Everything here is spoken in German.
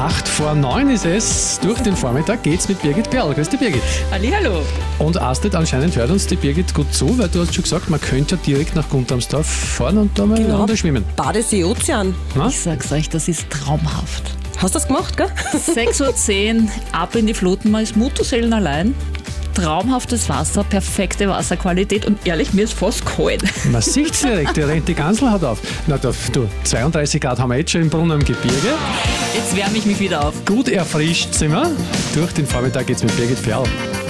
8:08 ist es. Durch den Vormittag geht's mit Birgit Perl. Grüß dich, Birgit. Hallihallo. Und Astrid, anscheinend hört uns die Birgit gut zu, weil du hast schon gesagt, man könnte ja direkt nach Guntramsdorf fahren und da mal eine Runde schwimmen. Badesee, Ozean. Na? Ich sag's euch, das ist traumhaft. Hast du das gemacht, gell? 6:10 Uhr, ab in die Fluten, man ist Mutterseelen allein. Traumhaftes Wasser, perfekte Wasserqualität und ehrlich, mir ist fast kalt. Man sieht's direkt, der rennt die Ganselhaut auf. Na, du, 32 Grad haben wir jetzt schon im Brunnen im Gebirge. Jetzt wärme ich mich wieder auf. Gut erfrischt sind wir. Durch den Vormittag geht's mit Birgit Perl.